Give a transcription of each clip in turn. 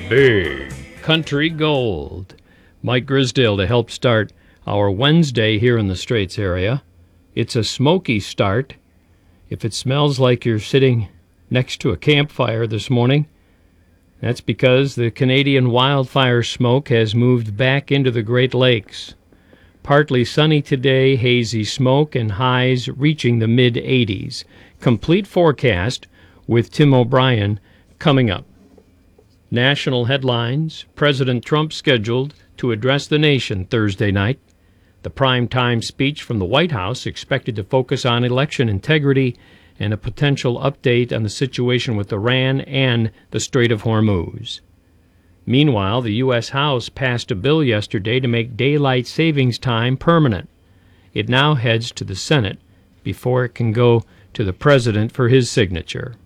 Big Country Gold. Mike Grisdale to help start our Wednesday here in the Straits area. It's a smoky start. If it smells like you're sitting next to a campfire this morning, that's because the Canadian wildfire smoke has moved back into the Great Lakes. Partly sunny today, hazy smoke, and highs reaching the mid-80s. Complete forecast with Tim O'Brien coming up. National headlines: President Trump scheduled to address the nation Thursday night. The primetime speech from the White House expected to focus on election integrity and a potential update on the situation with Iran and the Strait of Hormuz. Meanwhile, the U.S. House passed a bill yesterday to make daylight savings time permanent. It now heads to the Senate before it can go to the President for his signature.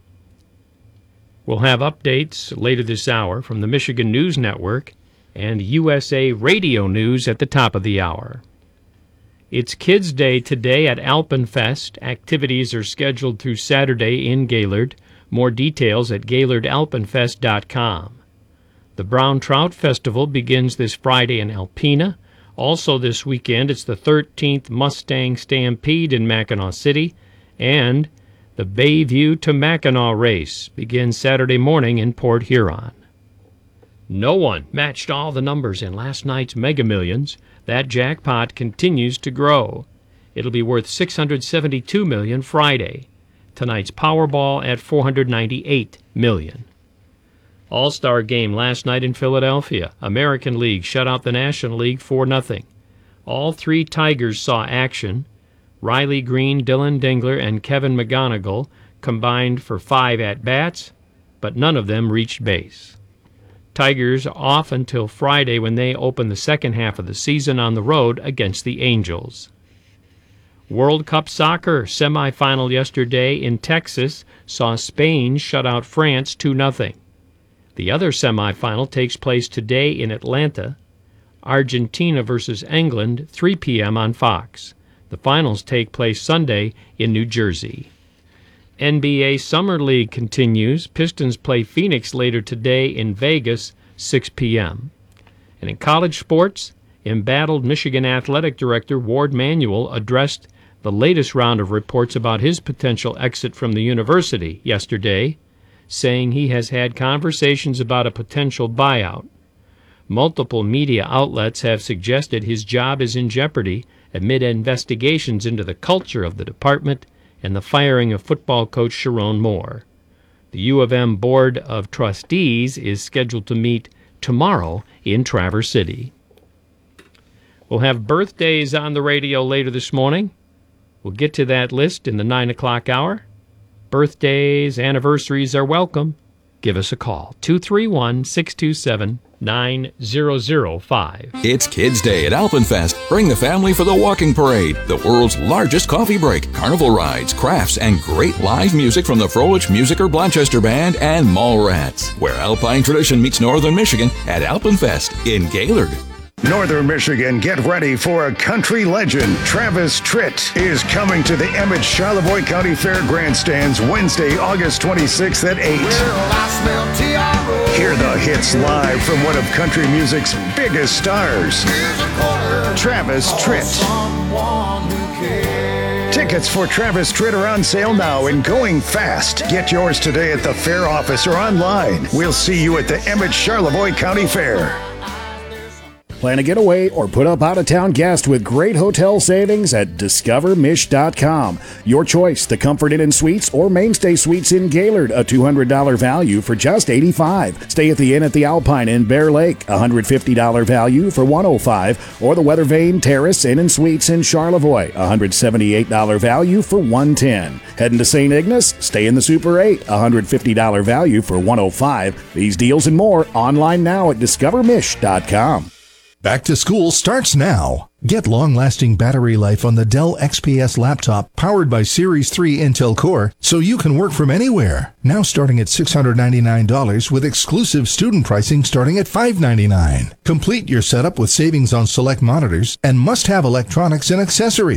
We'll have updates later this hour from the Michigan News Network and USA Radio News at the top of the hour. It's Kids Day today at Alpenfest. Activities are scheduled through Saturday in Gaylord. More details at GaylordAlpenfest.com. The Brown Trout Festival begins this Friday in Alpena. Also this weekend, it's the 13th Mustang Stampede in Mackinaw City, and the Bayview to Mackinac race begins Saturday morning in Port Huron. No one matched all the numbers in last night's Mega Millions. That jackpot continues to grow. It'll be worth $672 million Friday. Tonight's Powerball at $498 million. All-Star game last night in Philadelphia. American League shut out the National League 4-0. All three Tigers saw action. Riley Green, Dylan Dingler, and Kevin McGonigal combined for 5 at-bats, but none of them reached base. Tigers off until Friday when they open the second half of the season on the road against the Angels. World Cup Soccer semifinal yesterday in Texas saw Spain shut out France 2-0. The other semifinal takes place today in Atlanta. Argentina versus England, 3 p.m. on Fox. The finals take place Sunday in New Jersey. NBA Summer League continues. Pistons play Phoenix later today in Vegas, 6 p.m. And in college sports, embattled Michigan Athletic Director Ward Manuel addressed the latest round of reports about his potential exit from the university yesterday, saying he has had conversations about a potential buyout. Multiple media outlets have suggested his job is in jeopardy amid investigations into the culture of the department and the firing of football coach Sharon Moore. The U of M Board of Trustees is scheduled to meet tomorrow in Traverse City. We'll have birthdays on the radio later this morning. We'll get to that list in the 9 o'clock hour. Birthdays, anniversaries are welcome. Give us a call, 231-627-9005. It's Kids Day at Alpenfest. Bring the family for the walking parade, the world's largest coffee break, carnival rides, crafts, and great live music from the Froelich Musiker Blanchester Band and Mallrats, where Alpine tradition meets Northern Michigan at Alpenfest in Gaylord. Northern Michigan, get ready for a country legend. Travis Tritt is coming to the Emmett Charlevoix County Fair Grandstands Wednesday, August 26th at 8. Hear the hits live from one of country music's biggest stars, Travis Tritt. Tickets for Travis Tritt are on sale now and going fast. Get yours today at the fair office or online. We'll see you at the Emmett Charlevoix County Fair. Plan a getaway or put up out-of-town guest with great hotel savings at DiscoverMish.com. Your choice, the Comfort Inn and Suites or Mainstay Suites in Gaylord, a $200 value for just $85. Stay at the Inn at the Alpine in Bear Lake, $150 value for $105. Or the Weather Vane Terrace Inn and Suites in Charlevoix, $178 value for $110. Heading to St. Ignace? Stay in the Super 8, $150 value for $105. These deals and more online now at DiscoverMish.com. Back to school starts now. Get long-lasting battery life on the Dell XPS laptop powered by Series 3 Intel Core so you can work from anywhere. Now starting at $699 with exclusive student pricing starting at $599. Complete your setup with savings on select monitors and must-have electronics and accessories.